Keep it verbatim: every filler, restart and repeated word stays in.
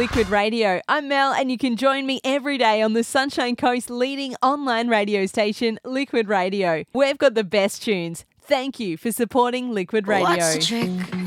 Liquid Radio. I'm Mel, and you can join me every day on the Sunshine Coast's leading online radio station, Liquid Radio. We've got the best tunes. Thank you for supporting Liquid Radio. What's the trick?